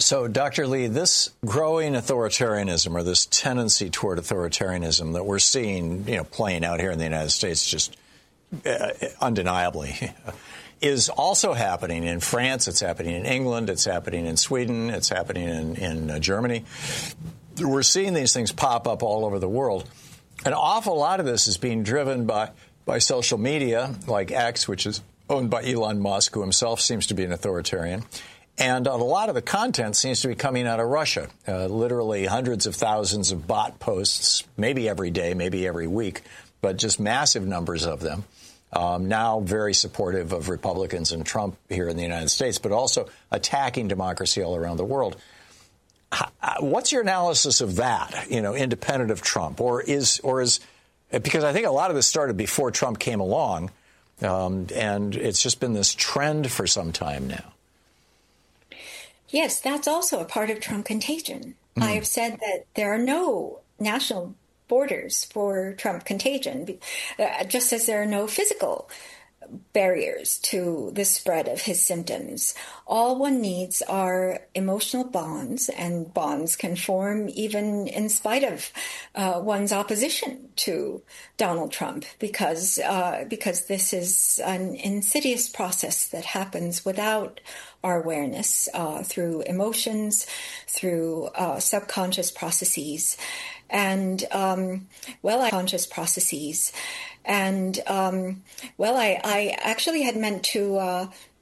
So, Dr. Lee, this growing authoritarianism, or this tendency toward authoritarianism that we're seeing, playing out here in the United States, just undeniably, is also happening in France. It's happening in England. It's happening in Sweden. It's happening in Germany. We're seeing these things pop up all over the world. An awful lot of this is being driven by social media, like X, which is owned by Elon Musk, who himself seems to be an authoritarian. And a lot of the content seems to be coming out of Russia, literally hundreds of thousands of bot posts, maybe every day, maybe every week, but just massive numbers of them. Now very supportive of Republicans and Trump here in the United States, but also attacking democracy all around the world. What's your analysis of that, independent of Trump? Or is because I think a lot of this started before Trump came along, and it's just been this trend for some time now. Yes, that's also a part of Trump contagion. I have said that there are no national borders for Trump contagion, just as there are no physical barriers to the spread of his symptoms. All one needs are emotional bonds, and bonds can form even in spite of one's opposition to Donald Trump, because this is an insidious process that happens without our awareness, through emotions, through subconscious processes, and conscious processes. And I actually had meant to